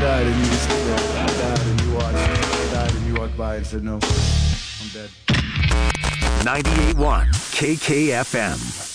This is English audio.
died and you just stood there. I died and you watched. I died and you walked by and said, no, I'm dead. 98.1 KKFM.